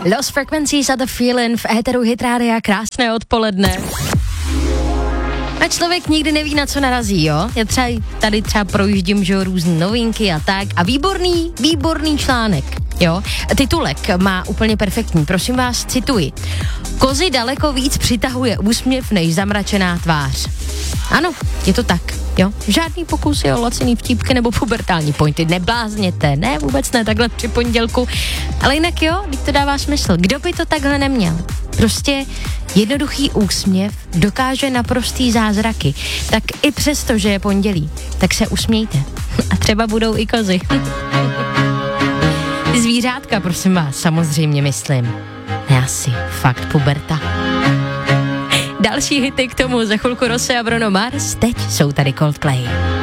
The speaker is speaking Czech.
Lost Frequencies a The Feeling v éteru Hit Rádia, krásné odpoledne. A člověk nikdy neví, na co narazí, jo? Já tady projíždím, že různý novinky a tak. A výborný článek, jo? Titulek má úplně perfektní, prosím vás, cituji. Kozy daleko víc přitahuje úsměv než zamračená tvář. Ano, je to tak, jo? Žádný pokusy o laciný vtípky nebo pubertální pointy, neblázněte, ne, vůbec ne, takhle při pondělku. Ale jinak jo, teď to dává smysl. Kdo by to takhle neměl? Prostě jednoduchý úsměv dokáže naprostý zázraky. Tak i přesto, že je pondělí, tak se usmějte. A třeba budou i kozy. Zvířátka, prosím vás, samozřejmě myslím. Já si fakt puberta. Další hity k tomu, za chvilku Rosé a Bruno Mars, teď jsou tady Coldplay.